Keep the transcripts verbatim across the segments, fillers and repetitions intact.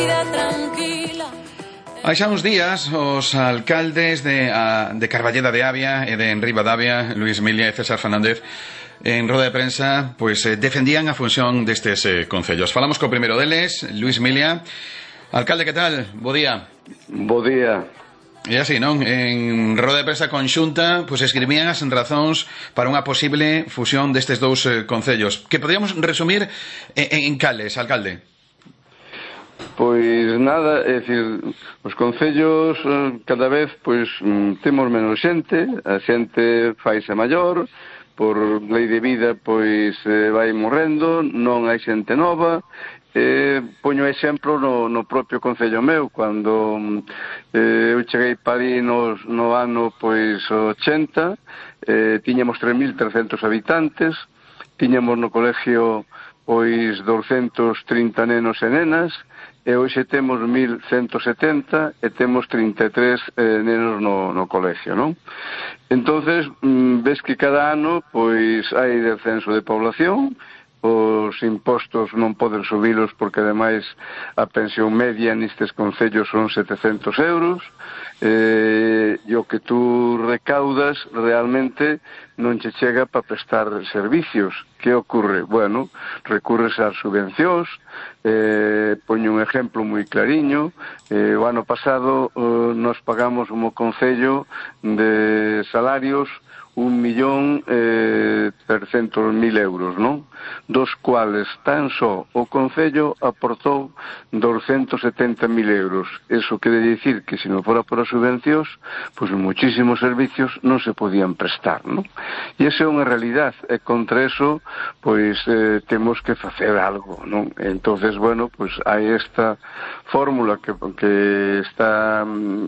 Hai xa uns días os alcaldes de, a, de Carballeda de Avia e de Ribadavia, Luís Milia e César Fernández, en roda de prensa, pois eh, defendían a función destes eh, concellos. Falamos co primeiro deles, Luís Milia. Alcalde, que tal? Bo día. Bo día. E así, non? En roda de prensa conxunta, pois escribían as razóns para unha posible fusión destes dous eh, concellos, que podríamos resumir en, en cales, alcalde? Pois nada, é dicir, os concellos cada vez pois temos menos xente, a xente faise maior, por lei de vida pois vai morrendo, non hai xente nova. Eh, poño exemplo no, no propio concello meu, cando eh, eu cheguei para ali no, no ano pois ochenta, eh, tiñamos tres mil trescentos habitantes, tiñamos no colegio pois douscentos trinta nenos e nenas, e hoxe temos mil ciento setenta e temos trinta e tres eh, nenos no, no colegio, non? Entonces, mm, ves que cada ano pois hai descenso de población, os impostos non poden subilos porque ademais a pensión media nestes concellos son setecentos euros, eh, e o que tú recaudas realmente non che chega para prestar servicios. Que ocorre? Bueno, recurres ás subvencións. Eh, poño un exemplo moi clariño. Eh, o ano pasado eh, nos pagamos como concello de salarios un millón eh, trescentos mil euros, non? Dos cuales tan só o concello aportou doscientos setenta mil euros. Eso quere dicir que se non fora por as subvencións, pois muchísimos servicios non se podían prestar, non? E esa é unha realidade, e contra eso pois eh, temos que facer algo, non? Entonces, bueno, pois hai esta fórmula que, que está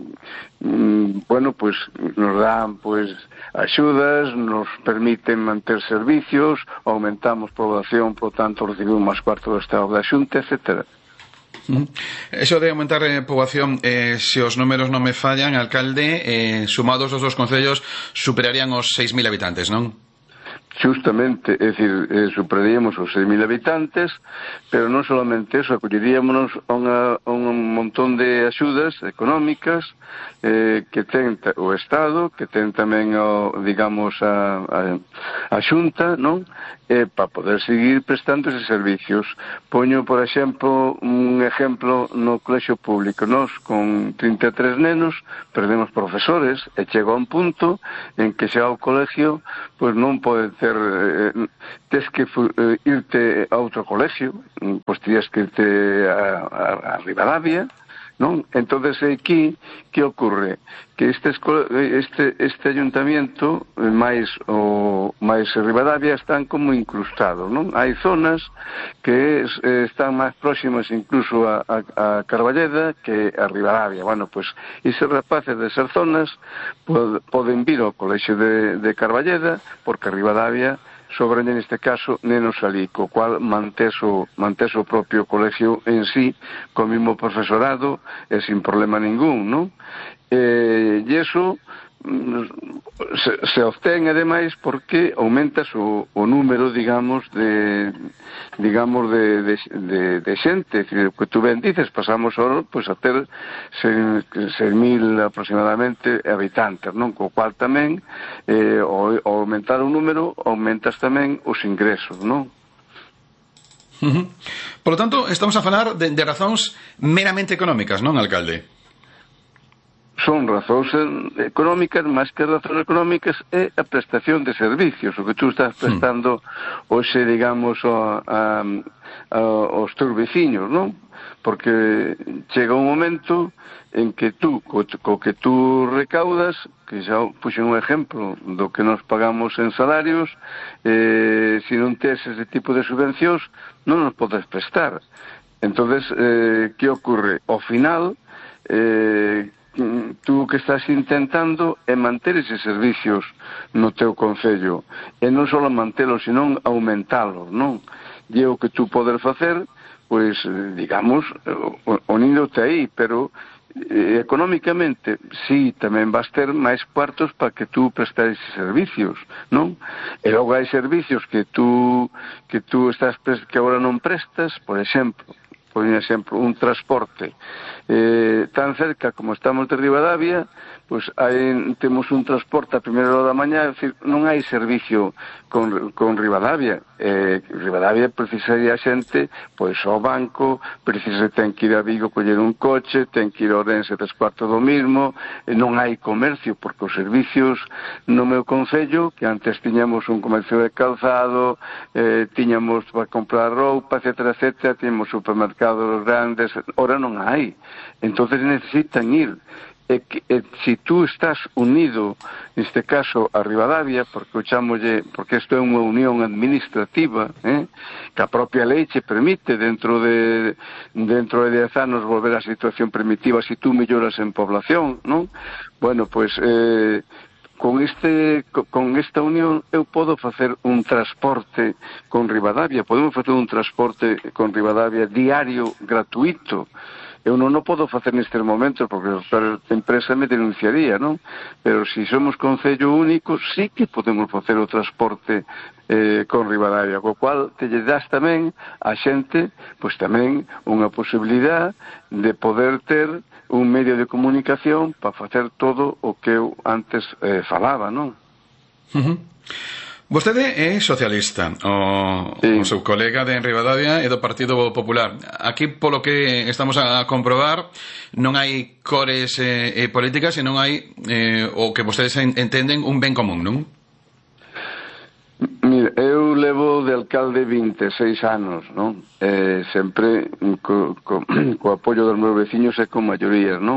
mm, bueno, pois nos dan pois axudas, nos permiten manter servicios, aumentamos población, por tanto recibimos máis cuarto do Estado da Xunta, etcétera. Uh-huh. Eso de aumentar eh, poboación, eh, se os números non me fallan, alcalde, eh, sumados os dos concellos superarían os seis mil habitantes, non? Justamente, é dicir, eh, superaríamos os seis mil habitantes, pero non solamente eso, acolleríamos a, unha, a un montón de axudas económicas eh, que ten o Estado, que ten tamén, o, digamos, a, a, a Xunta, non? Eh, para poder seguir prestando eses servicios. Poño, por exemplo, un exemplo no colexio público. Nos, con trinta e tres nenos, perdemos profesores, e chega a un punto en que xa o colexio pois non pode ter, eh, tes que eh, irte a outro colexio, pois tías que irte a, a, a Ribadavia, non? Entonces aquí que ocorre? Que este, este, este ayuntamiento máis o máis Ribadavia están como incrustados, non? Hai zonas que eh, están máis próximas incluso a, a, a Carballeda que a Ribadavia. Bueno, pois pues, eses rapaces desas zonas pod, poden vir ao colexio de, de Carballeda porque a Ribadavia sobran neste caso nenos alí, co cual mantés o, mantés o propio colegio en sí, co mismo profesorado e sin problema ningún, non? E, e iso se, se obtén ademais porque aumentas o, o número, digamos, de digamos de, de, de, de xente, que tú ben dices, pasamos ahora pues, a ter seis mil aproximadamente habitantes, non? Co cual tamén eh, ao, ao aumentar o número aumentas tamén os ingresos, non? Uh-huh. Por lo tanto, estamos a falar de, de razóns meramente económicas, non, alcalde? Son razóns económicas, máis que razóns económicas é a prestación de servicios, o que tú estás prestando mm. hoxe, digamos, a, a, a, aos teus veciños, non? Porque chega un momento en que tú, co, co que tú recaudas, que xa puxen un exemplo do que nos pagamos en salarios, eh, se non tes ese tipo de subvencións, non nos podes prestar. Entonces, eh, que ocorre? Ao final, eh, tú que estás intentando é manter eses servicios no teu concello e non só mantelos, senón aumentalos, non? E o que tú podes facer, pois, digamos, uníndote aí, pero eh, económicamente, sí, tamén vas ter máis cuartos para que tú prestes servicios, non? E logo hai servicios que tú que tú estás que agora non prestas, por exemplo, por exemplo, un transporte eh, tan cerca como estamos de Ribadavia, pois hai, temos un transporte a primeira hora da mañá, é dicir, non hai servicio con, con Ribadavia. Eh, Ribadavia precisaría a xente, pois ao banco, precisa, ten que ir a Vigo coller un coche, ten que ir a Ourense tres cuartos do mismo, eh, non hai comercio, porque os servicios no meu concello, que antes tiñamos un comercio de calzado, eh, tiñamos para comprar roupa, etcétera, etcétera, tiñamos supermercados grandes, ora non hai. Entonces necesitan ir. E que, e, si tú estás unido, neste caso, a Ribadavia, porque o chamolle, porque isto é unha unión administrativa, eh, que a propia lei che permite, dentro de dentro de dez anos, volver á situación primitiva se tú melloras en población, non? Bueno, pois, eh, con este con esta unión eu podo facer un transporte con Ribadavia, podemos facer un transporte con Ribadavia diario, gratuito. Eu non o podo facer nestes momentos porque a empresa me denunciaría, non? Pero se si somos concello único, sí que podemos facer o transporte eh, con Ribadavia, co cual te lle das tamén a xente, pois tamén unha posibilidade de poder ter un medio de comunicación para facer todo o que eu antes eh, falaba, non? Uh-huh. Vostede é socialista, o, sí. O seu colega de Ribadavia é do Partido Popular. Aquí, polo que estamos a comprobar, non hai cores eh, eh, políticas e non hai eh, o que vostedes entenden un ben común, non? Mira, eu levo de alcalde vinte e seis anos, non? Eh, sempre co, co, co apoio dos meus veciños e con maiorías, non?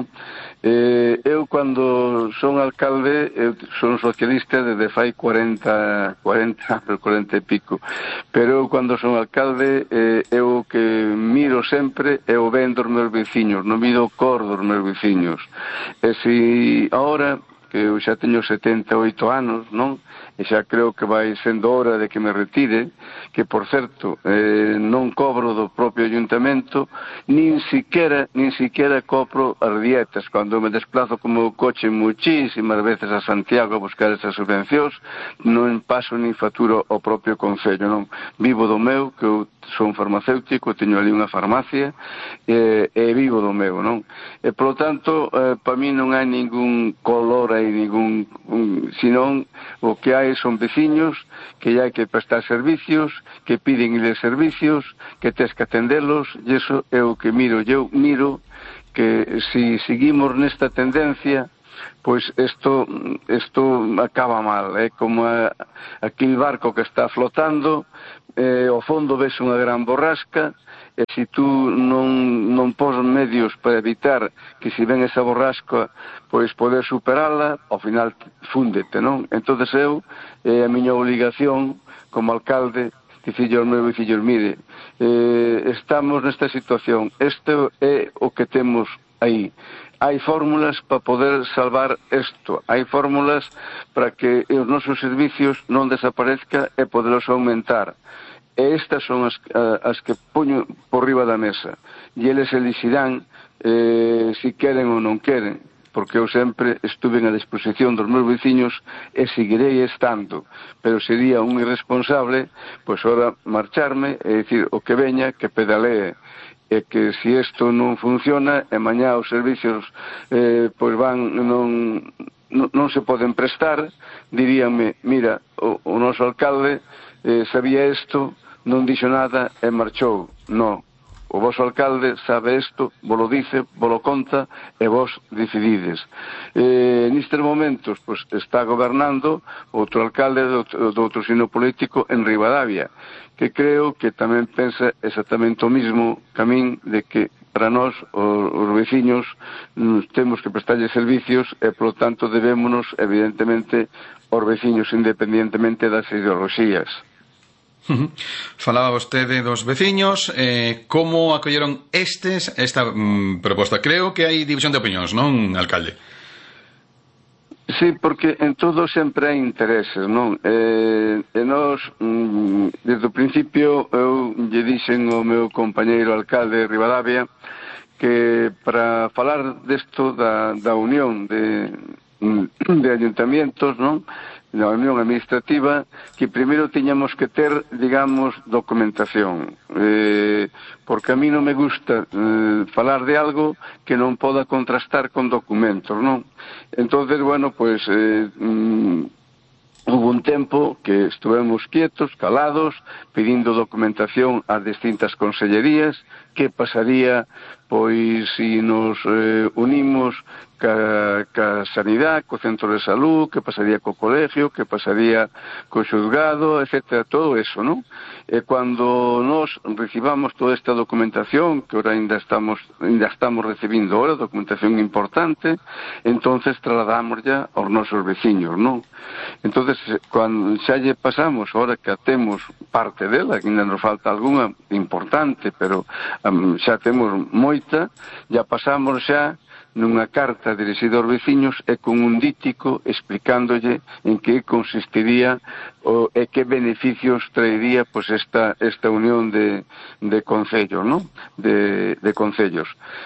Eh, eu cando son alcalde eu son socialista desde fai cuarenta, cuarenta, cuarenta e pico, pero eu cando son alcalde eh, eu que miro sempre é o ben dos meus veciños, non miro o cor dos meus veciños. E se agora que eu xa teño setenta e oito anos, non? E xa creo que vai sendo hora de que me retire, que, por certo, eh, non cobro do propio ayuntamento, nin siquera, nin siquera cobro as dietas. Cando me desplazo con o meu coche muchísimas veces a Santiago a buscar esas subvencións, non paso nin faturo ao propio concello, non? Vivo do meu, que eu son farmacéutico, teño ali unha farmacia, e, e vivo do meu, non? E, polo tanto, eh, para mí non hai ningún color aí, ningún, un, senón o que hai son veciños que hai que prestar servicios, que piden eles servicios, que tens que atendelos, e iso é o que miro. Eu miro que se si seguimos nesta tendencia, pois isto, isto acaba mal. É como a, aquele barco que está flotando, eh, ao fondo ves unha gran borrasca, e se tú non, non pos medios para evitar que se ven esa borrasca, pois poder superala, ao final fúndete, non? Entonces eu, é a miña obligación como alcalde, dicirlle aos meus veciños, mire, eh, estamos nesta situación, isto é o que temos aí. Hai fórmulas para poder salvar isto, hai fórmulas para que os nosos servicios non desaparezca e poderos aumentar. E estas son as, as que poño por riba da mesa. E eles elixirán eh, si queren ou non queren, porque eu sempre estuve a disposición dos meus veciños e seguirei estando. Pero sería un irresponsable, pois ora marcharme e dicir o que veña, que pedalee. E que se isto non funciona, e mañá os servicios eh, pois van, non, non, non se poden prestar, diríanme, mira, o, o noso alcalde eh, sabía isto, non dixo nada e marchou. Non, o vosso alcalde sabe isto, vos lo dice, vos lo conta e vos decidides. Eh, nestes momentos pues, está gobernando outro alcalde do, do outro signo político en Ribadavia, que creo que tamén pensa exactamente o mismo camín de que para nós, os, os veciños, temos que prestarlle servicios e, polo tanto, debémonos, evidentemente, aos veciños independentemente das ideoloxías. Uh-huh. Falaba vostede dos veciños, eh, como acolleron estes esta mm, proposta? Creo que hai división de opinións, non, alcalde? Sí, porque en todo sempre hai intereses, non? Eh, e nós, mm, desde o principio, eu lle dixen ao meu compañeiro alcalde de Ribadavia que para falar desto da, da unión de, de ayuntamientos, non? na Unión Administrativa, que primeiro tiñamos que ter, digamos, documentación. Eh, porque a mí non me gusta eh, falar de algo que non poda contrastar con documentos, non? Entonces, bueno, pues... Eh, mm, Hubo un tempo que estuvemos quietos, calados, pedindo documentación ás distintas consellerías, que pasaría, pois, se nos eh, unimos ca, ca sanidade, co centro de salud, que pasaría co colegio, que pasaría co xuzgado, etcétera, todo eso, non? E cando nos recibamos toda esta documentación, que ahora ainda estamos, ainda estamos recibindo ahora, documentación importante, entonces trasladamos ya aos nosos veciños, non? Entonces, cando xa lle pasamos, ahora que temos parte dela, que ainda nos falta algunha importante, pero um, xa temos moita, ya pasamos xa nunha carta dirixida aos veciños e con un dítico explicándolle en que consistiría o, e que beneficios traería pues, esta, esta unión de, de concellos, ¿no? de, de concellos.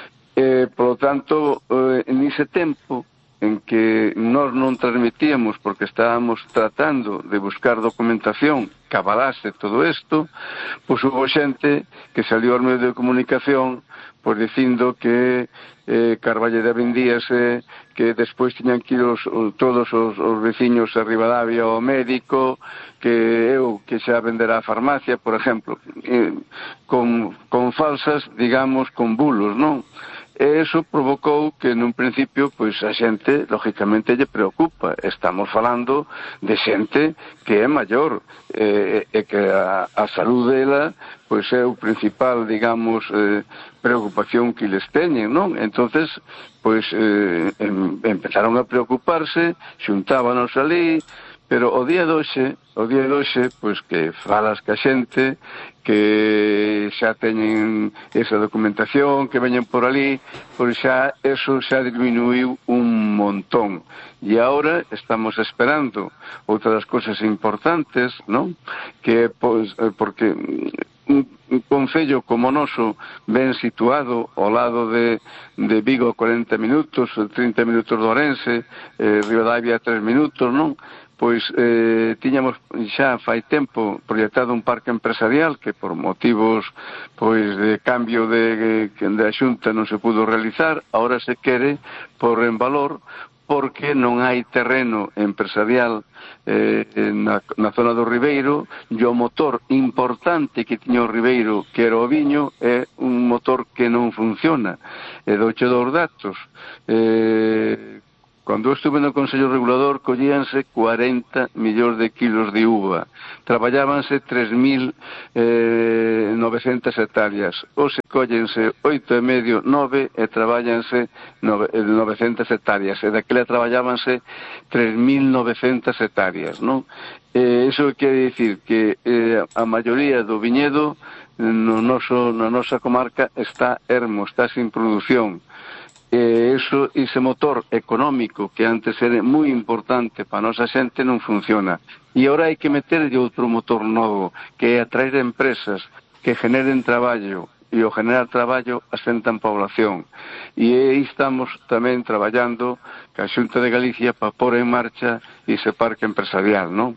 Eh, por lo tanto, eh, en ese tempo en que nós non transmitíamos porque estábamos tratando de buscar documentación que avalase todo isto, pois hubo xente que salió aos medios de comunicación pois dicindo que eh, Carballeda vendíase, que despois tiñan que ir os, todos os, os veciños a Ribadavia ao médico, que eu que xa venderá a farmacia, por exemplo, eh, con, con falsas, digamos, con bulos, non? E iso provocou que nun principio pois a xente lógicamente lle preocupa. Estamos falando de xente que é maior e, e que a, a saúde dela pois é o principal, digamos, eh, preocupación que les teñen, non? Entonces, pois eh, em, empezaron a preocuparse, xuntábanos ali, pero o día de hoxe, o día de hoxe, pois que falas ca xente que xa teñen esa documentación, que veñen por ali, pois xa, eso xa diminuiu un montón. E agora estamos esperando outras cousas importantes, non? Que, pois, porque un, un concello como o noso, ben situado ao lado de, de Vigo, cuarenta minutos, trinta minutos de Ourense, eh, Ribadavia tres minutos, non? Pois eh, tiñamos xa fai tempo proyectado un parque empresarial que por motivos pois de cambio de, de a Xunta non se pudo realizar, ahora se quere por en valor porque non hai terreno empresarial eh, na, na zona do Ribeiro e o motor importante que tiña o Ribeiro, que era o viño, é un motor que non funciona. E douche dos datos. Eh, Cando eu estuve no Consello Regulador, collíanse cuarenta millóns de kilos de uva. Traballábanse tres mil novecentas hectáreas. Hoxe collense oito e medio, nove, e traballanse novecentas hectáreas. E daquela traballábanse tres mil novecentas hectáreas, non? E iso quere dicir que eh, a maioría do viñedo no noso, na nosa comarca está ermo, está sin produción. E eso, ese motor económico que antes era moi importante para a nosa xente non funciona. E agora hai que meterlle outro motor novo, que é atraer empresas que generen traballo, e o generar traballo asentan población. E aí estamos tamén traballando ca Xunta de Galicia para pôr en marcha ese parque empresarial, non?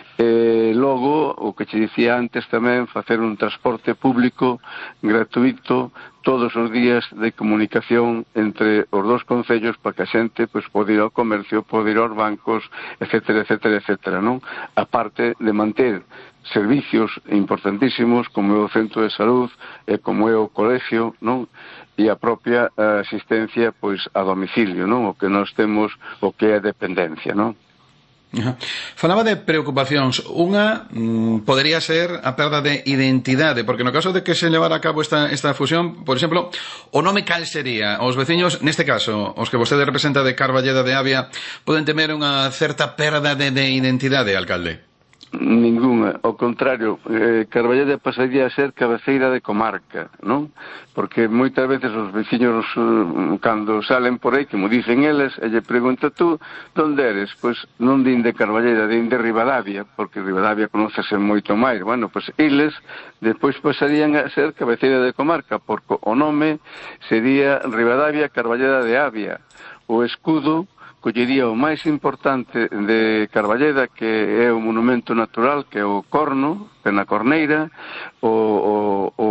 E logo, o que che dicía antes tamén, facer un transporte público gratuito todos os días de comunicación entre os dos concellos para que a xente pois, pode ir ao comercio, pode ir aos bancos, etcétera, etcétera, etcétera, non? A parte de manter servicios importantísimos como é o centro de salud e como é o colegio, non? E a propia asistencia pois a domicilio, non? O que nós temos, o que é a dependencia, non? Ajá. Falaba de preocupacións. Unha mm, podería ser a perda de identidade, porque no caso de que se levara a cabo esta, esta fusión, por exemplo, o nome cal sería? Os veciños, neste caso, os que vostede representa de Carballeda de Avia, poden temer unha certa perda de, de identidade, alcalde? Ninguna, ao contrario, eh, Carballeda pasaría a ser cabeceira de comarca, non? Porque moitas veces os veciños eh, cando salen por aí, como dicen eles, e lle pregunta tú, onde eres? Pois non din de Carballeda, din de Ribadavia, porque Ribadavia conócese moito máis. Bueno, pois eles despois pasarían a ser cabeceira de comarca, porque o nome sería Ribadavia Carballeda de Avia. O escudo collería o máis importante de Carballeda, que é o monumento natural, que é o Corno, que é na Corneira, o, o, o,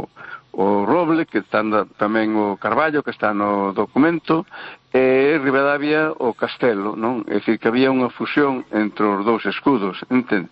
o Roble, que está na, tamén o Carballo, que está no documento, e Ribadavia o Castelo, non? É dicir, que había unha fusión entre os dous escudos, entende?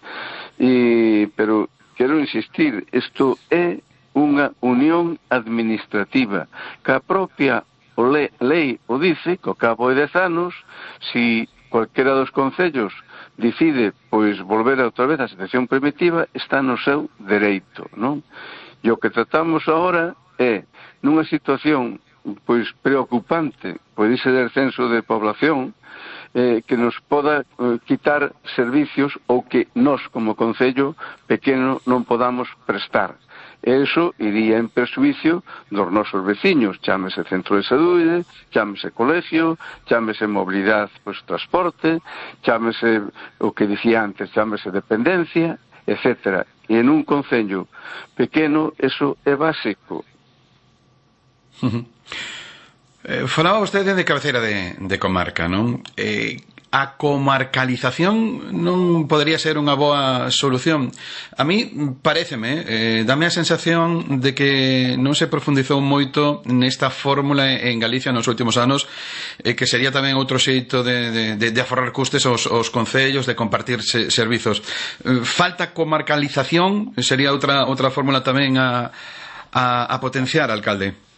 E, pero quero insistir, isto é unha unión administrativa, que a propia o le, lei o dice, que ao cabo de dez anos, si cualquera dos concellos decide pois volver outra vez á situación primitiva, está no seu dereito, non? E o que tratamos agora é, nunha situación pois preocupante, pois ese descenso de población, eh, que nos poda eh, quitar servicios ou que nós, como concello pequeno, non podamos prestar. Eso iría en persuicio dos nosos veciños, chámese centro de saúde, chámese colegio, chámese mobilidade, pois transporte, chámese o que dicía antes, chámese dependencia, etcétera. E en un concello pequeno, eso é básico. Uh-huh. Eh, falaba vostede de cabeceira de, de comarca, non? Eh, a comarcalización non podería ser unha boa solución. A mí paréceme, eh, dame a sensación de que non se profundizou moito nesta fórmula en Galicia nos últimos anos, eh, que sería tamén outro xeito de, de, de, de aforrar custes aos, aos concellos, de compartir se, servizos. Eh, falta comarcalización, sería outra outra fórmula tamén a, a, a potenciar, alcalde.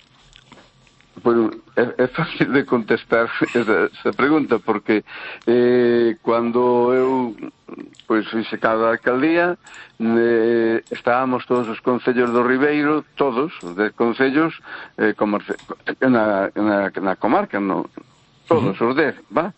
Bueno, é, é fácil de contestar esa, esa pregunta, porque eh, cando eu pois fixe cada alcaldía, eh, estábamos todos os concellos do Ribeiro, todos os de concellos eh, comarce, na, na, na comarca, no, todos uh-huh. os dez, va?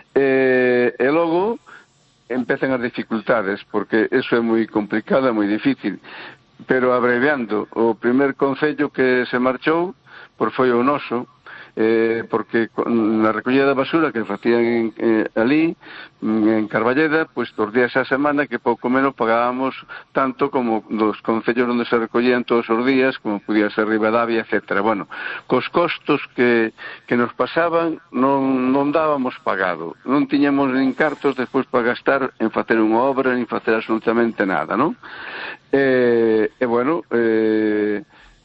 Eh, e logo empezan as dificultades, porque eso é moi complicado, é moi difícil, pero abreviando, o primer concello que se marchou por foi o noso, eh, porque na recollida da basura que facían eh, ali, en Carballeda, pois dos días a semana que pouco menos pagábamos tanto como dos concellos onde se recollían todos os días, como podía ser Ribadavia, etcétera. Bueno, cos costos que, que nos pasaban non, non dábamos pagado, non tiñamos nin cartos despois para gastar en facer unha obra, nin facer absolutamente nada, non? E, e bueno, eh,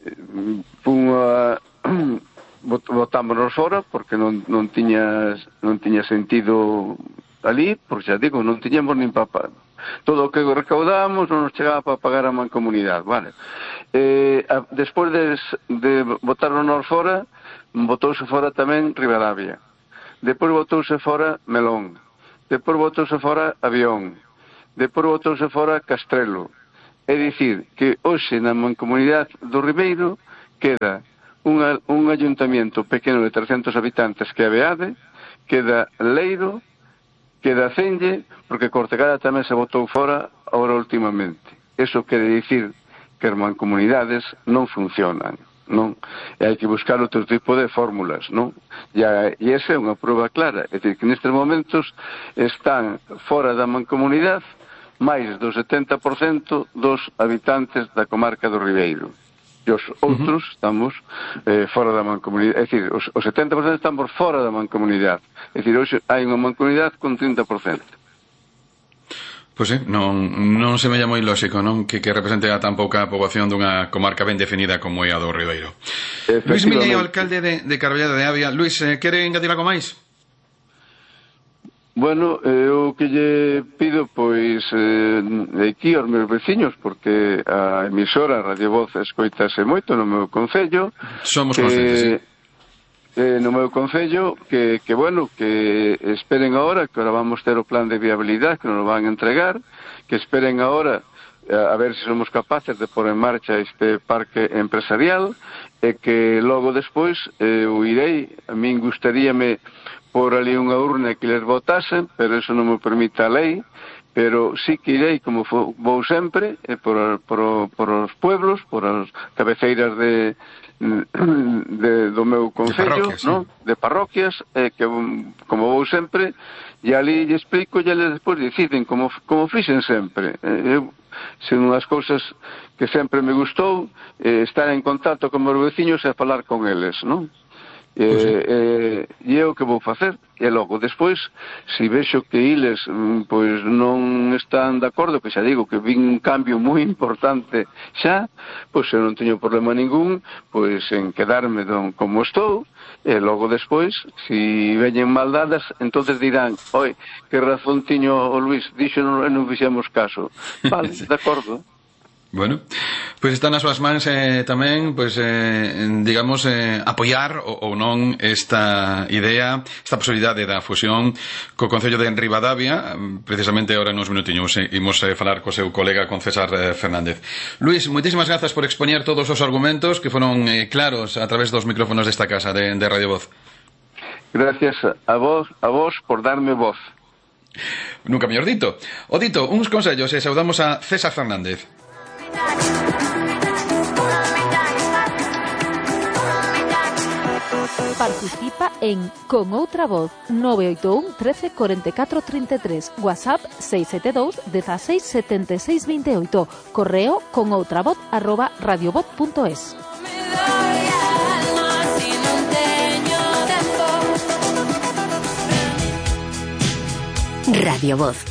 unha botámonos fora porque non, non tiña non tiña sentido ali, porque xa digo, non tiñamos nin para todo o que recaudábamos non nos chegaba para pagar a mancomunidade, vale. Eh, a, despois de, de botarnos fora, botouse fora tamén Ribadavia, depois botouse fora Melón, depois botouse fora Avión, depois botouse fora Castrelo. É dicir, que hoxe na mancomunidade do Ribeiro queda un, un ayuntamiento pequeno de trescentos habitantes que é Beade, queda Leiro, queda Cenge, porque Cortegada tamén se botou fora agora últimamente. Eso quere dicir que as mancomunidades non funcionan, non? E hai que buscar outro tipo de fórmulas, non? E, a, e esa é unha prova clara, é dicir, que nestes momentos están fora da mancomunidade máis do setenta por cento dos habitantes da comarca do Ribeiro. E os outros uh-huh. estamos eh, fora da mancomunidade, é dicir, os, os setenta por cento estamos fora da mancomunidade, é dicir, hoxe hai unha mancomunidade con trinta por cento. Pois sí, non, non se me moi lógico, non? Que, que represente a tan pouca poboación dunha comarca ben definida como é a do Ribeiro. Luis Milla, o alcalde de, de Carballeda de Avia. Luis, eh, quere engadir algo máis? Bueno, eu que lle pido, pois, eh, de aquí aos meus veciños, porque a emisora Radio Voz escoitase moito no meu concello. Somos que, conscientes, sí. Eh, no meu concello, que, que, bueno, que esperen agora, que ahora vamos ter o plan de viabilidade, que nos van a entregar, que esperen agora a ver se somos capaces de pôr en marcha este parque empresarial, e que logo despois eh, eu irei, a min gustaríame por ali unha urna que les votasen, pero eso non me permite a lei, pero sí que irei, como vou sempre, eh, por, por, por os pueblos, por as cabeceiras de, de, do meu concello, de parroquias, ¿no? Sí. De parroquias, eh, que como vou sempre, e ali lle explico, e eles despois deciden, como, como fixen sempre. Eh, eu, son unhas cousas que sempre me gustou, eh, estar en contacto con os veciños e falar con eles, non? E, pues sí. eh, e é o que vou facer. E logo, despois, se vexo que iles pois non están de acordo, que xa digo que vin un cambio moi importante xa, pois eu non teño problema ningún pois en quedarme don, como estou, e logo despois, se veñen maldadas, entonces dirán, oi, que razón tiño o Luís, dixo non, non fixemos caso. Vale, sí. De acordo. Bueno, pois está nas súas mans eh, tamén, pois, eh, digamos, eh, apoiar ou, ou non esta idea, esta posibilidade da fusión co Concello de Ribadavia. Precisamente ahora nos minutiños eh, imos eh, falar co seu colega, con César eh, Fernández. Luís, moitísimas grazas por expoñer todos os argumentos que foron eh, claros a través dos micrófonos desta casa de, de Radio Voz. Gracias a vos, a vos por darme voz. Nunca mellor dito. O dito, uns consellos e saudamos a César Fernández. Participa en Con Outra Voz nove oito un, trece, cuarenta y cuatro, treinta y tres, WhatsApp seis sete dos, dieciséis, setenta y seis, veintiocho, correo conoutravoz arroba radiovoz punto es. Radio Voz.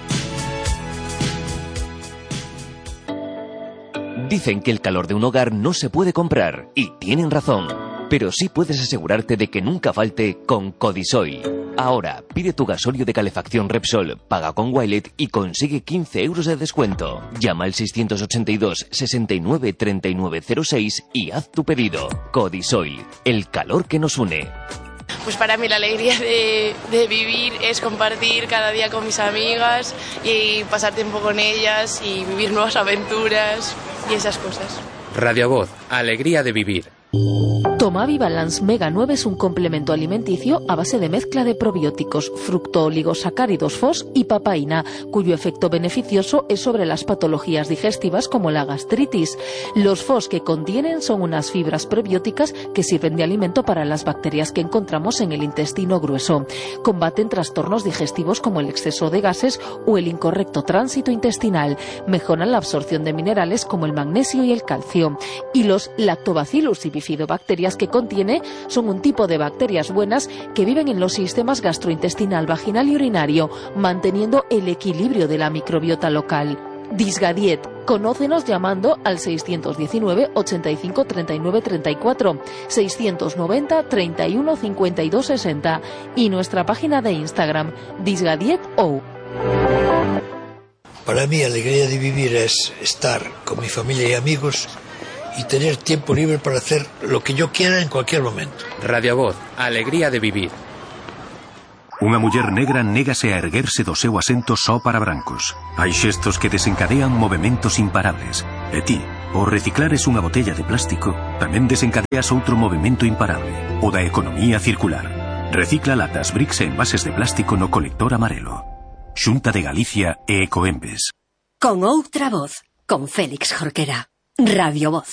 Dicen que el calor de un hogar no se puede comprar, y tienen razón. Pero sí puedes asegurarte de que nunca falte con Codisoil. Ahora, pide tu gasolio de calefacción Repsol, paga con Wilet y consigue quince euros de descuento. Llama al seiscientos ochenta y dos, sesenta y nueve, treinta y nueve cero seis y haz tu pedido. Codisoil, el calor que nos une. Pues para mí la alegría de, de vivir es compartir cada día con mis amigas y pasar tiempo con ellas y vivir nuevas aventuras y esas cosas. Radio Voz, alegría de vivir. Tomavi Balance Mega nueve es un complemento alimenticio a base de mezcla de probióticos, fructooligosacáridos F O S y papaína, cuyo efecto beneficioso es sobre las patologías digestivas como la gastritis. Los F O S que contienen son unas fibras prebióticas que sirven de alimento para las bacterias que encontramos en el intestino grueso. Combaten trastornos digestivos como el exceso de gases o el incorrecto tránsito intestinal. Mejoran la absorción de minerales como el magnesio y el calcio. Y los Lactobacillus y bifidobacterias que contiene son un tipo de bacterias buenas que viven en los sistemas gastrointestinal, vaginal y urinario, manteniendo el equilibrio de la microbiota local. Disgadiet. Conócenos llamando al seiscientos diecinueve, ochenta y cinco, treinta y nueve, treinta y cuatro, seiscientos noventa, treinta y uno, cincuenta y dos, sesenta y nuestra página de Instagram, disgadietou. Para mí, alegría de vivir es estar con mi familia y amigos y tener tiempo libre para hacer lo que yo quiera en cualquier momento. Radio Voz, alegría de vivir. Unha muller negra négase a erguerse do seu asento só para brancos. Hai xestos que desencadean movementos imparables. E ti, ao reciclares unha botella de plástico, tamén desencadeas outro movimento imparable, o da economía circular. Recicla latas, bricks e envases de plástico no colector amarelo. Xunta de Galicia e Ecoembes. Con Outra Voz, con Félix Jorquera. Radio Voz.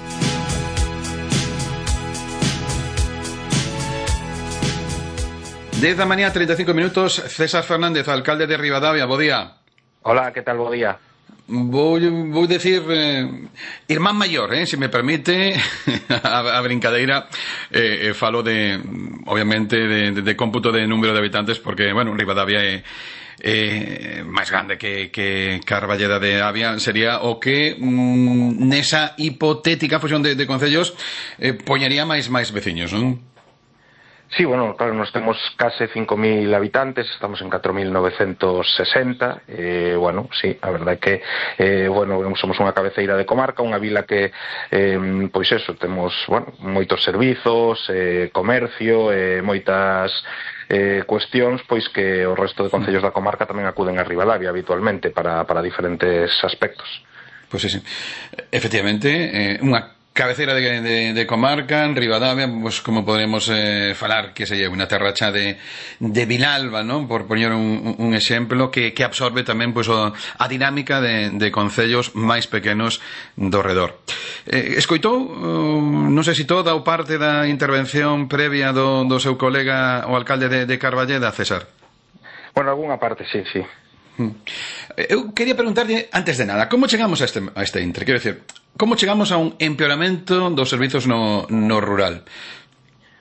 dez da mañá, treinta y cinco minutos. César Fernández, alcalde de Ribadavia, bo día. Hola, ¿qué tal? Bo día. Voy, voy a decir eh, irmán mayor, eh, si me permite a, a brincadeira eh, eh, falo de, obviamente, de, de, de cómputo de número de habitantes, porque, bueno, Ribadavia é eh, máis grande que, que Carballeda de Avia. Sería o que mm, nesa hipotética fusión de, de concellos eh, poñería máis máis veciños, non? Sí, bueno, claro, nos temos case cinco mil habitantes, estamos en catro mil novecientos sesenta, eh, bueno, sí, a verdade é que, eh, bueno, somos unha cabeceira de comarca, unha vila que, eh, pois eso, temos, bueno, moitos servizos, eh, comercio, eh, moitas eh, cuestións, pois que o resto de concellos da comarca tamén acuden a Ribadavia habitualmente para, para diferentes aspectos. Pois sí, sí. Efectivamente, eh, unha cabeceira de, de, de comarca en Ribadavia, pues como podremos eh, falar que se lle unha terracha de, de Vilalba, non? Por poñer un, un exemplo que, que absorbe tamén pues, o, a dinámica de, de concellos máis pequenos do redor. Eh, escoitou, uh, non sei se toda ou parte da intervención previa do, do seu colega o alcalde de, de Carballeda, César? Bueno, algunha parte, sí, sí. Eu quería preguntarlle, antes de nada, como chegamos a este, a este intre? Quero decir, como chegamos a un empeoramento dos servizos no, no rural?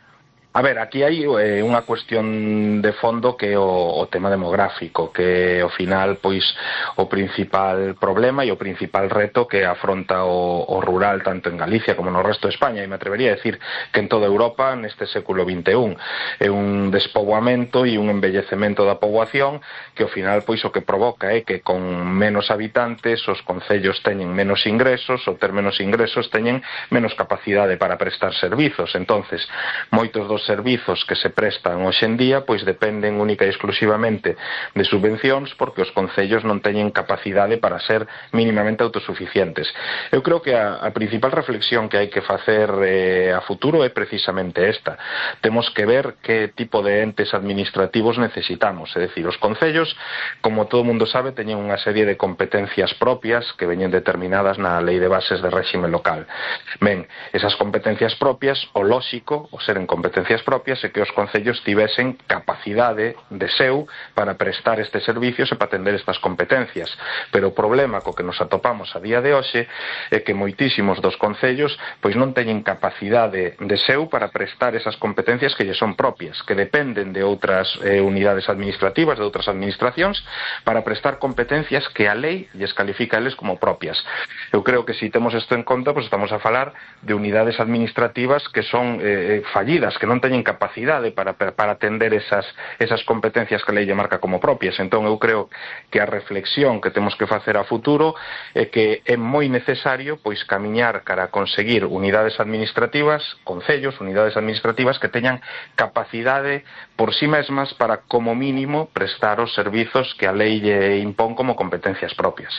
A ver, aquí hai eh, unha cuestión de fondo que é o, o tema demográfico, que ao final, pois, o principal problema e o principal reto que afronta o, o rural tanto en Galicia como no resto de España, e me atrevería a decir que en toda Europa neste século vinte e un é un despoboamento e un embellecemento da poboación que ao final, pois, o que provoca é que con menos habitantes os concellos teñen menos ingresos, ou ter menos ingresos teñen menos capacidade para prestar servizos. Entonces, moitos dos servizos que se prestan hoxe en día pois dependen única e exclusivamente de subvencións porque os concellos non teñen capacidade para ser mínimamente autosuficientes. Eu creo que a, a principal reflexión que hai que facer eh, a futuro é precisamente esta. Temos que ver que tipo de entes administrativos necesitamos, é dicir, os concellos, como todo mundo sabe, teñen unha serie de competencias propias que veñen determinadas na Lei de Bases de Réxime Local. Ben, esas competencias propias, o lóxico, o seren competencias propias é que os concellos tivesen capacidade de seu para prestar estes servicios e para atender estas competencias. Pero o problema co que nos atopamos a día de hoxe é que moitísimos dos concellos pois non teñen capacidade de seu para prestar esas competencias que lle son propias, que dependen de outras eh, unidades administrativas, de outras administracións, para prestar competencias que a lei lles califica a eles como propias. Eu creo que se si temos isto en conta, pois estamos a falar de unidades administrativas que son eh, fallidas, que non teñen capacidade para, para atender esas, esas competencias que a lei lle marca como propias. Entón eu creo que a reflexión que temos que facer a futuro é que é moi necesario pois camiñar cara a conseguir unidades administrativas, concellos, unidades administrativas que teñan capacidade por sí mesmas para como mínimo prestar os servizos que a lei lle impón como competencias propias.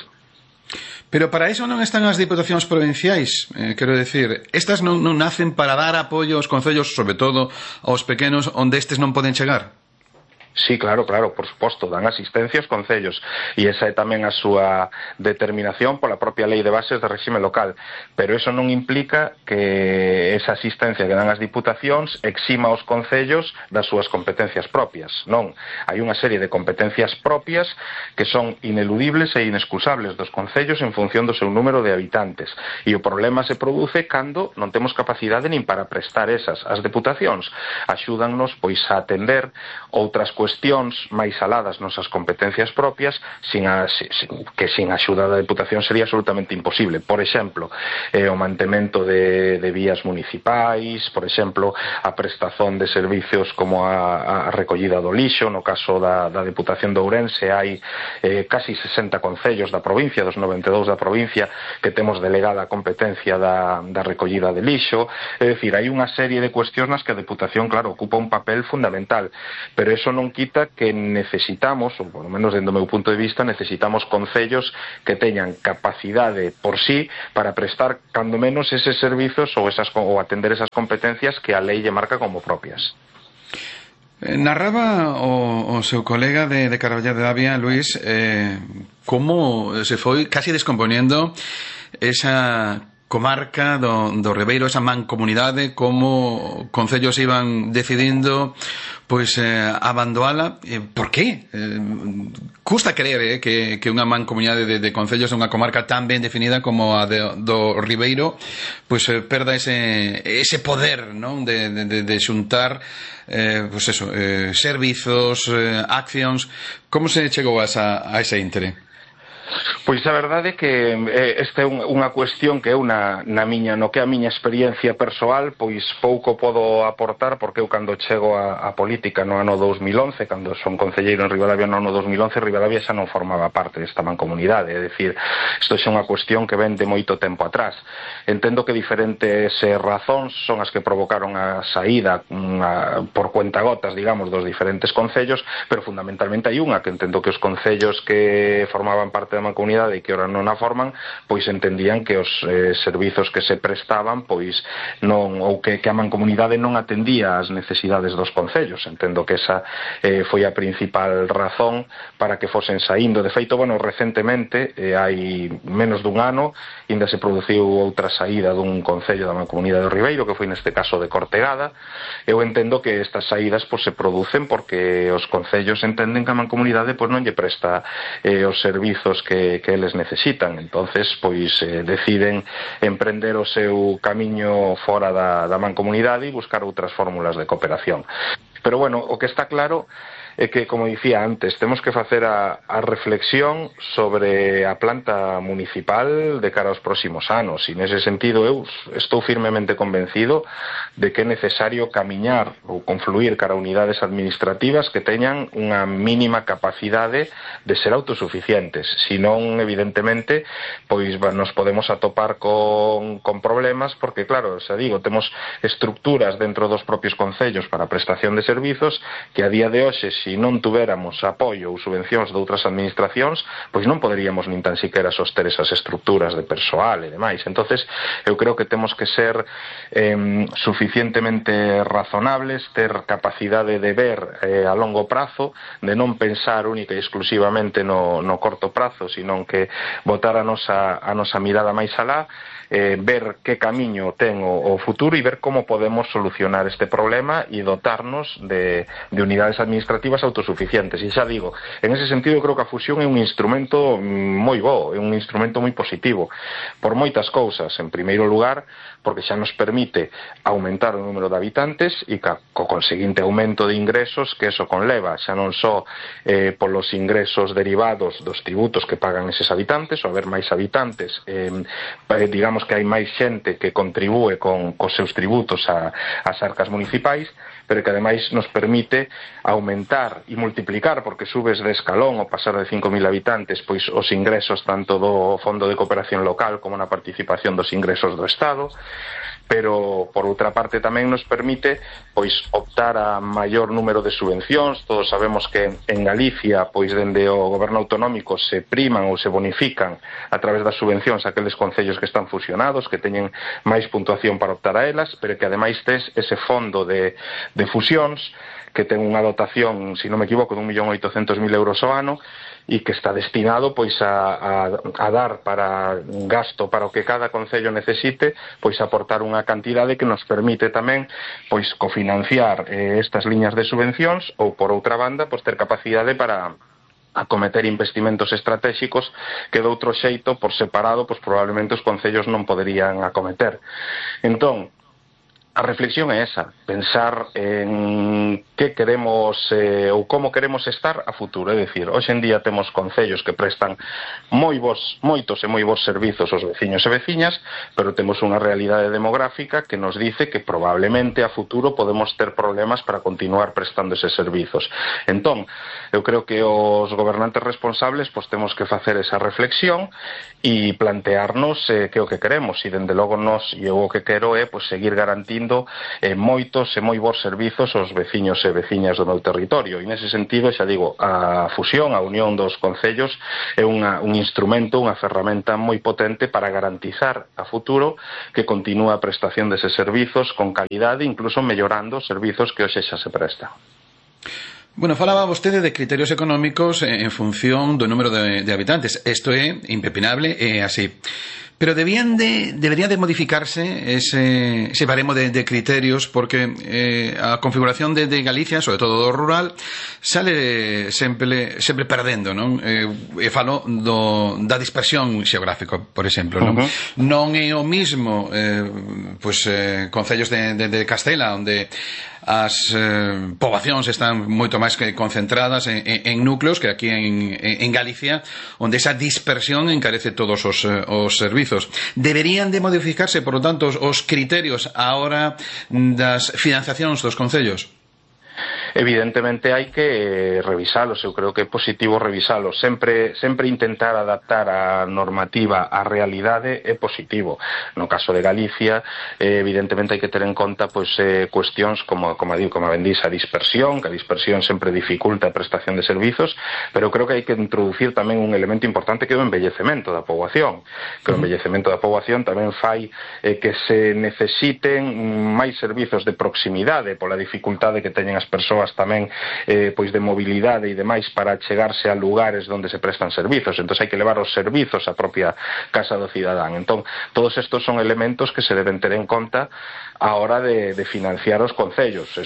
Pero para iso non están as diputacións provinciais, eh, quero decir, estas non, non nacen para dar apoio aos concellos, sobre todo aos pequenos, onde estes non poden chegar? Sí, claro, claro, por suposto, dan asistencia aos concellos e esa é tamén a súa determinación pola propia Lei de Bases de Réxime Local, pero eso non implica que esa asistencia que dan as diputacións exima aos concellos das súas competencias propias, non. Hai unha serie de competencias propias que son ineludibles e inexcusables dos concellos en función do seu número de habitantes e o problema se produce cando non temos capacidade nin para prestar esas. As diputacións axúdannos pois a atender outras cuestións máis aladas nosas competencias propias sin a, sin, que sin a axuda da Deputación sería absolutamente imposible. Por exemplo, eh, o mantemento de, de vías municipais, por exemplo, a prestación de servicios como a, a recollida do lixo. No caso da, da Deputación de Ourense hai eh, casi sesenta concellos da provincia, dos noventa e dous da provincia, que temos delegada a competencia da, da recollida de lixo. É dicir, hai unha serie de cuestións nas que a Deputación, claro, ocupa un papel fundamental, pero eso non quita que necesitamos, ou por lo menos dentro do meu punto de vista, necesitamos concellos que teñan capacidade por sí para prestar cando menos eses servizos ou, esas, ou atender esas competencias que a lei lle marca como propias. Narraba o, o seu colega de, de Carballeda de Avia, Luís, eh, como se foi casi descomponiendo esa comarca do, do Ribeiro, esa mancomunidade, como concellos iban decidindo pois eh, abandoala. Eh, por qué? Eh, custa creer eh, que, que unha mancomunidade de, de concellos de unha comarca tan ben definida como a de, do Ribeiro pois eh, perda ese, ese poder, non? De, de, de xuntar eh, pois eso, eh, servizos, eh, accións. Como se chegou a esa, a ese íntere? Pois a verdade é que eh, esta é un, unha cuestión que eu na, na miña, no que a miña experiencia persoal pois pouco podo aportar, porque eu cando chego a, a política no ano dos mil once, cando son concelleiro en Ribadavia no ano dos mil once, Ribadavia xa non formaba parte desta mancomunidade, é dicir, isto é unha cuestión que ven de moito tempo atrás. Entendo que diferentes eh, razóns son as que provocaron a saída unha, por cuentagotas, digamos, dos diferentes concellos, pero fundamentalmente hai unha que entendo que os concellos que formaban parte da mancomunidade e que ora non a forman, pois entendían que os eh, servizos que se prestaban pois non, ou que, que a mancomunidade non atendía as necesidades dos concellos. Entendo que esa eh, foi a principal razón para que fosen saindo. De feito, bueno, recentemente, eh, hai menos dun ano, ainda se produciu outra saída dun concello da mancomunidade do Ribeiro, que foi neste caso de Cortegada. Eu entendo que estas saídas pois, se producen porque os concellos entenden que a mancomunidade pois, non lle presta eh, os servizos que que, que eles necesitan. Entonces, pois eh, deciden emprender o seu camiño fora da, da mancomunidade e buscar outras fórmulas de cooperación. Pero bueno, o que está claro é que, como dicía antes, temos que facer a, a reflexión sobre a planta municipal de cara aos próximos anos, e nese sentido eu estou firmemente convencido de que é necesario camiñar ou confluir cara a unidades administrativas que teñan unha mínima capacidade de ser autosuficientes, senón, evidentemente, pois nos podemos atopar con, con problemas, porque, claro, xa digo, temos estructuras dentro dos propios concellos para a prestación de servizos que a día de hoxe, se non tuveramos apoio ou subvencións de outras administracións, pois non poderíamos nin tan siquiera soster esas estructuras de persoal e demais. Entonces, eu creo que temos que ser eh, suficientemente razonables, ter capacidade de ver eh, a longo prazo, de non pensar única e exclusivamente no, no corto prazo, senón que botar a nosa, a nosa mirada máis alá, eh, ver que camiño ten o, o futuro e ver como podemos solucionar este problema e dotarnos de, de unidades administrativas autosuficientes. E xa digo, en ese sentido eu creo que a fusión é un instrumento moi bo, é un instrumento moi positivo, por moitas cousas. En primeiro lugar, porque xa nos permite aumentar o número de habitantes e co conseguinte aumento de ingresos que eso conleva, xa non só eh, polos ingresos derivados dos tributos que pagan eses habitantes, ou haber máis habitantes, eh, digamos que hai máis xente que contribúe con cos seus tributos a, as arcas municipais, pero que ademais nos permite aumentar e multiplicar, porque subes de escalón ao pasar de cinco mil habitantes, pois os ingresos tanto do Fondo de Cooperación Local como na participación dos ingresos do Estado. Pero, por outra parte, tamén nos permite pois optar a maior número de subvencións. Todos sabemos que en Galicia, pois dende o goberno autonómico se priman ou se bonifican a través das subvencións aqueles concellos que están fusionados, que teñen máis puntuación para optar a elas, pero que ademais tes ese fondo de, de fusións que ten unha dotación, se non me equivoco, de un millón oitocentos mil euros ao ano, e que está destinado pois a, a, a dar para un gasto para o que cada concello necesite, pois aportar unha cantidade que nos permite tamén pois cofinanciar eh, estas liñas de subvencións, ou por outra banda pois ter capacidade para acometer investimentos estratégicos que de outro xeito, por separado, pois probablemente os concellos non poderían acometer. Entón, a reflexión é esa, pensar en que queremos eh, ou como queremos estar a futuro. É dicir, hoxe en día temos concellos que prestan moi bons, moitos e moi bons servizos aos veciños e veciñas, pero temos unha realidade demográfica que nos dice que probablemente a futuro podemos ter problemas para continuar prestando eses servizos. Entón, eu creo que os gobernantes responsables pois temos que facer esa reflexión e plantearnos eh, que o que queremos, e dende logo nos, e eu o que quero é pois seguir garantindo eh, moitos e moi bons servizos aos veciños e veciñas do meu territorio. E nese sentido, xa digo, a fusión, a unión dos concellos é unha, un instrumento, unha ferramenta moi potente para garantizar a futuro que continúa a prestación deses servizos con calidade, incluso mellorando os servizos que hoxe xa se prestan. Bueno, falaba vostede de criterios económicos en función do número de, de habitantes. Isto é impepinable, é así. Pero debían de, debería de modificarse ese, ese baremo de, de criterios, porque eh, a configuración de, de Galicia, sobre todo do rural, sale sempre, sempre perdendo, non? Eh, e falo do, da dispersión xeográfica, por exemplo, non? Uh-huh. Non é o mismo eh, pues, eh, concellos de, de, de Castela, onde as eh, poboacións están moito máis que concentradas en, en, en núcleos que aquí en, en Galicia, onde esa dispersión encarece todos os, os servizos. Deberían de modificarse, por lo tanto, os, os criterios a hora das financiacións dos concellos? Evidentemente hai que revisalos, eu creo que é positivo revisalos, sempre sempre intentar adaptar a normativa á realidade é positivo. No caso de Galicia, eh, evidentemente hai que ter en conta pois eh, cuestións como como digo, como ben dís, a dispersión, que a dispersión sempre dificulta a prestación de servizos, pero creo que hai que introducir tamén un elemento importante que é o embellecemento da poboación, que o embellecemento da poboación tamén fai eh, que se necesiten máis servizos de proximidade pola dificultade que teñen as persoas tamén eh, pois de mobilidade e demais para chegarse a lugares onde se prestan servizos. Entón hai que levar os servizos á propia casa do cidadán. Entón, todos estos son elementos que se deben ter en conta a hora de, de financiar os concellos. Eso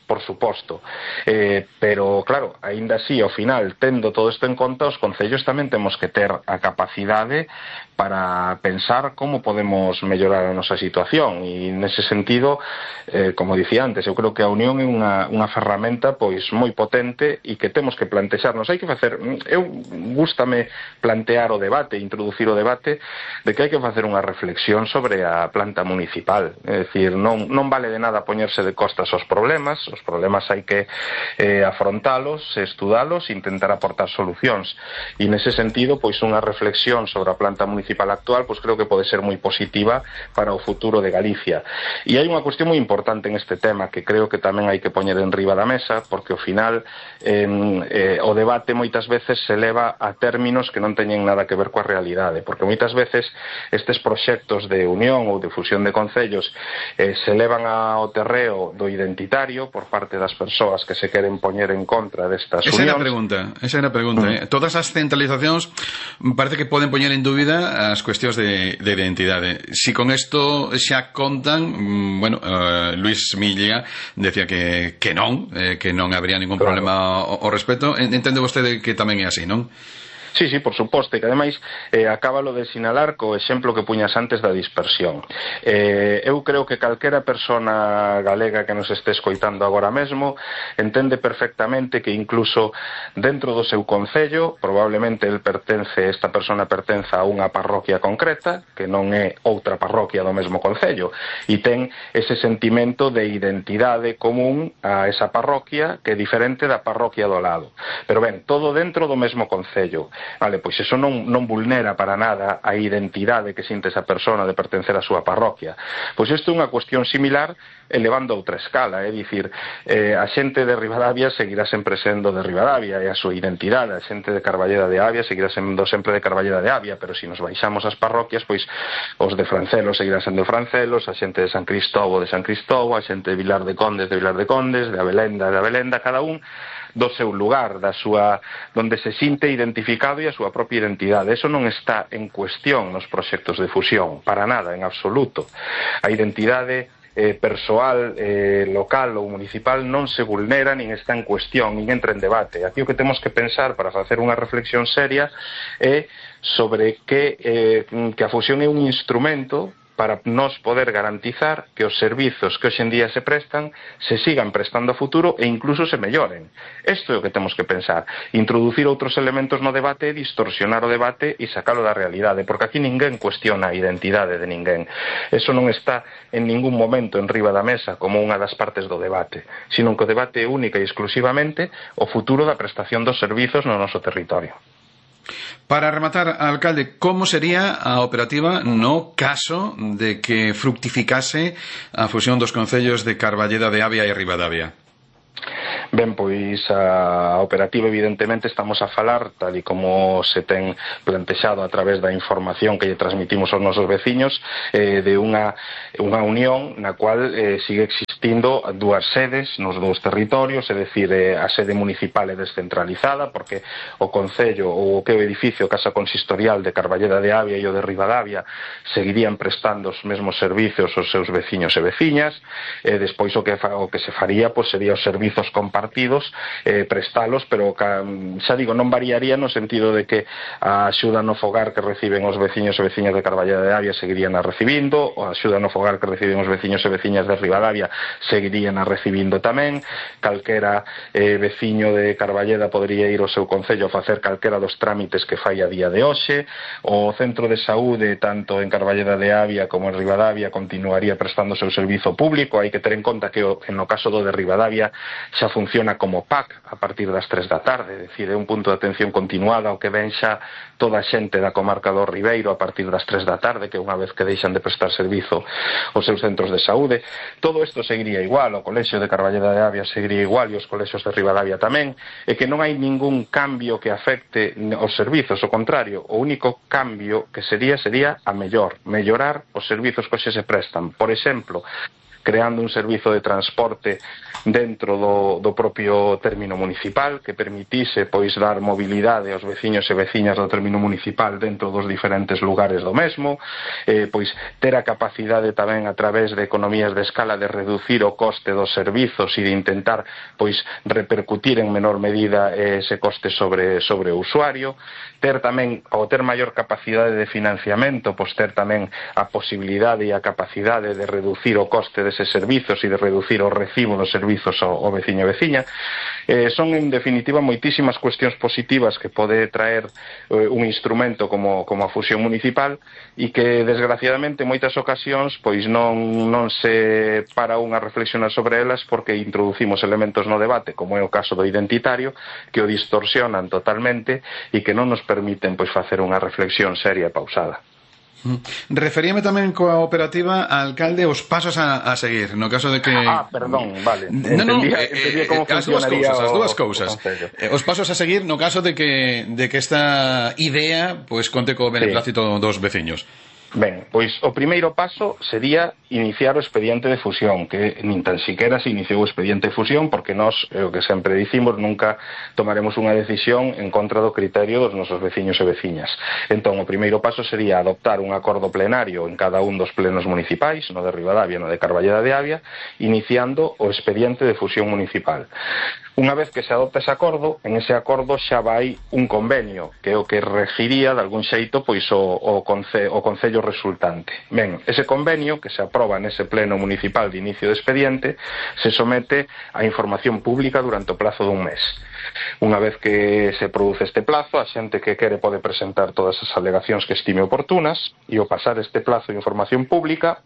por suposto. Eh, pero, claro, aínda así, ao final, tendo todo isto en conta, os concellos tamén temos que ter a capacidade para pensar como podemos mellorar a nosa situación, e nese sentido, eh, como dicía antes, eu creo que a unión é unha, unha ferramenta pois moi potente e que temos que plantexarnos. Hai que facer, eu gústame plantear o debate, introducir o debate de que hai que facer unha reflexión sobre a planta municipal. É dicir, non, non vale de nada poñerse de costas aos problemas, os problemas hai que eh, afrontalos, estudalos e intentar aportar solucións. E nese sentido, pois unha reflexión sobre a planta municipal actual, pois creo que pode ser moi positiva para o futuro de Galicia. E hai unha cuestión moi importante en este tema que creo que tamén hai que poñer en riba da mesa, porque ao final eh, eh, o debate moitas veces se leva a términos que non teñen nada que ver coa realidade, porque moitas veces estes proxectos de unión ou de fusión de concellos eh, se levan ao terreo do identitario por parte das persoas que se queren poñer en contra destas esa unións. Esa era a pregunta, esa era a pregunta. Mm. Eh? Todas as centralizacións parece que poden poñer en dúbida as cuestións de, de identidade. Si con isto xa contan, bueno, uh, Luis Milla decía que, que non, eh, que non habría ningún claro. problema ao, ao respecto. Entende vostede que tamén é así, non? Sí, sí, por suposto, e que ademais eh, acábalo de sinalar co exemplo que puñas antes da dispersión. Eh, eu creo que calquera persona galega que nos este escoitando agora mesmo entende perfectamente que incluso dentro do seu concello, probablemente el pertence, esta persona pertenza a unha parroquia concreta, que non é outra parroquia do mesmo concello, e ten ese sentimento de identidade común a esa parroquia que é diferente da parroquia do lado. Pero ben, todo dentro do mesmo concello. Vale, pois iso non, non vulnera para nada a identidade que sinte esa persona de pertencer á súa parroquia. Pois isto é unha cuestión similar elevando a outra escala, é dicir, eh, a xente de Ribadavia seguirá sempre sendo de Ribadavia e a súa identidade, a xente de Carballeda de Avia seguirá sendo sempre de Carballeda de Avia, pero se nos baixamos as parroquias, pois os de Francelo seguirán sendo francelos, a xente de San Cristóbo de San Cristóbo, a xente de Vilar de Condes de Vilar de Condes, de Abelenda de Abelenda, cada un do seu lugar, da súa, donde se sinte identificado e a súa propia identidade. Eso non está en cuestión nos proxectos de fusión, para nada, en absoluto. A identidade eh, persoal, eh, local ou municipal non se vulnera, nin está en cuestión, nin entra en debate. Aquí o que temos que pensar para facer unha reflexión seria é sobre que, eh, que a fusión é un instrumento para nos poder garantizar que os servizos que hoxe en día se prestan se sigan prestando a futuro e incluso se melloren. Isto é o que temos que pensar. Introducir outros elementos no debate, distorsionar o debate e sacalo da realidade, porque aquí ninguén cuestiona a identidade de ninguén. Eso non está en ningún momento en riba da mesa como unha das partes do debate, sino que o debate é única e exclusivamente o futuro da prestación dos servizos no noso territorio. Para rematar, alcalde, como sería a operativa no caso de que fructificase a fusión dos concellos de Carballeda de Avia e Ribadavia? Ben, pois a operativa evidentemente estamos a falar, tal e como se ten plantexado a través da información que lle transmitimos aos nosos veciños, eh, de unha, unha unión na cual eh, sigue existindo dúas sedes nos dous territorios, é dicir, eh, a sede municipal é descentralizada porque o concello ou o que o edificio Casa Consistorial de Carballeda de Avia e o de Ribadavia seguirían prestando os mesmos servizos aos seus veciños e veciñas, e despois o que, fa, o que se faría pois, sería os servizos compartidos partidos, eh, prestalos, pero xa digo, non variaría no sentido de que a axuda no fogar que reciben os veciños e veciñas de Carballeda de Avia seguirían a recibindo, a axuda no fogar que reciben os veciños e veciñas de Ribadavia seguirían a recibindo tamén, calquera eh, veciño de Carballeda podría ir ao seu concello a facer calquera dos trámites que fai a día de hoxe, o centro de saúde tanto en Carballeda de Avia como en Ribadavia continuaría prestando o seu servizo público. Hai que ter en conta que en no caso do de Ribadavia xa funciona como P A C a partir das tres da tarde, é dicir, é un punto de atención continuada ao que ven xa toda a xente da comarca do Ribeiro a partir das tres da tarde, que unha vez que deixan de prestar servizo aos seus centros de saúde. Todo isto seguiría igual, o colexio de Carballeda de Avia seguiría igual e os colexios de Ribadavia tamén, e que non hai ningún cambio que afecte os servizos, ao contrario, o único cambio que sería sería a mellor, mellorar os servizos que hoxe se prestan. Por exemplo, creando un servizo de transporte dentro do, do propio término municipal que permitise pois dar mobilidade aos veciños e veciñas do término municipal dentro dos diferentes lugares do mesmo, eh, pois ter a capacidade tamén a través de economías de escala de reducir o coste dos servizos e de intentar pois repercutir en menor medida ese coste sobre, sobre o usuario, ter tamén, ao ter maior capacidade de financiamento, pois ter tamén a posibilidade e a capacidade de reducir o coste deses servizos e de reducir o recibo dos servizos ao, ao veciño e veciña. Eh, son en definitiva moitísimas cuestións positivas que pode traer eh, un instrumento como, como a fusión municipal e que desgraciadamente en moitas ocasións pois non, non se para unha reflexionar sobre elas porque introducimos elementos no debate como é o caso do identitario que o distorsionan totalmente e que non nos permiten pois facer unha reflexión seria e pausada. Referíame tamén coa operativa, alcalde, os pasos a, a seguir no caso de que... Ah, perdón, vale. No, no, entendía, eh, entendía como as dúas cousas, as dúas cousas. O, os pasos a seguir no caso de que, de que esta idea pois conte co beneplácito sí. dos veciños. Ben, pois o primeiro paso sería iniciar o expediente de fusión, que nin tan siquiera se iniciou o expediente de fusión porque nós, é o que sempre dicimos, nunca tomaremos unha decisión en contra do criterio dos nosos veciños e veciñas. Entón, o primeiro paso sería adoptar un acordo plenario en cada un dos plenos municipais, no de Ribadavia, no de Carballeda de Avia, iniciando o expediente de fusión municipal. Unha vez que se adopta ese acordo, en ese acordo xa vai un convenio, que é o que regiría de algún xeito pois o, o, conce, o concello resultante. Ben, ese convenio que se aproba nese pleno municipal de inicio de expediente se somete a información pública durante o plazo dun mes. Unha vez que se produce este plazo, a xente que quere pode presentar todas as alegacións que estime oportunas e ao pasar este plazo de información pública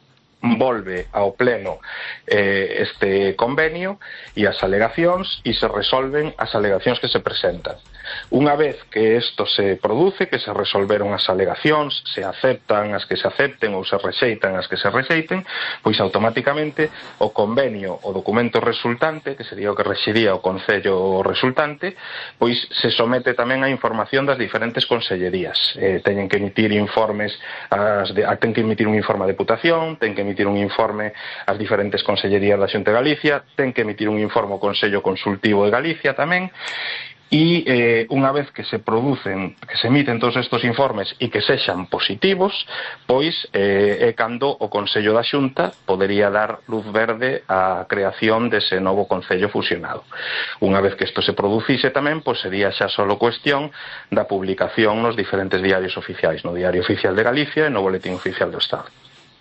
volve ao pleno eh, este convenio e as alegacións e se resolven as alegacións que se presentan. Unha vez que isto se produce, que se resolveron as alegacións, se aceptan as que se acepten ou se rexeitan as que se rexeiten, pois automáticamente o convenio, o documento resultante, que sería o que rexiría o concello resultante, pois se somete tamén a información das diferentes consellerías. Eh, teñen que emitir informes, as de, ten que emitir un informe a Deputación, ten que emitir un informe ás diferentes consellerías da Xunta de Galicia, ten que emitir un informe ao Consello Consultivo de Galicia tamén. E eh, unha vez que se producen, que se emiten todos estos informes e que sexan positivos, pois eh, é cando o Consello da Xunta podería dar luz verde á creación dese novo Concello fusionado. Unha vez que isto se producise tamén, pois sería xa solo cuestión da publicación nos diferentes diarios oficiais, no Diario Oficial de Galicia e no Boletín Oficial do Estado.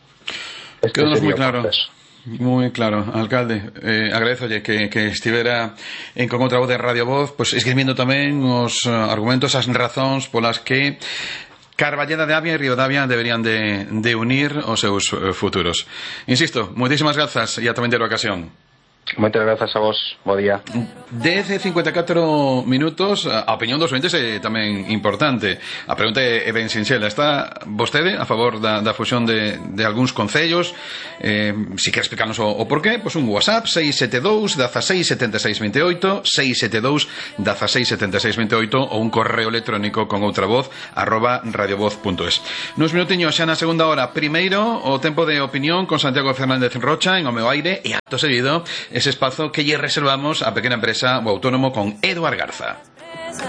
Este Quedanos moi claro. Moi claro, alcalde. Eh, agradezolle que, que estivera en con outra voz de Radio Voz, pois esgrimindo tamén os uh, argumentos, as razóns polas que Carballeda de Avia e Ribadavia deberían de, de unir os seus uh, futuros. Insisto, moitísimas grazas e ata vender a ocasión. Moitas grazas a vos, bo día. dez e cincuenta e catro minutos. A opinión dos ointes é tamén importante. A pregunta é ben sinxela. Está vostede a favor da, da fusión de, de algúns concellos? Eh, si quer explicarnos o, o porqué, pois un WhatsApp seis sete dous, dezaseis, setenta e seis, vinte e oito, seis sete dous, dezaseis, setenta e seis, vinte e oito ou un correo electrónico con outra voz arroba radiovoz punto es. Nos minutiños xa na segunda hora. Primeiro, o tempo de opinión con Santiago Fernández Rocha en O Meu Aire e acto seguido ese espazo que lle reservamos á pequena empresa o autónomo con Eduard Garza.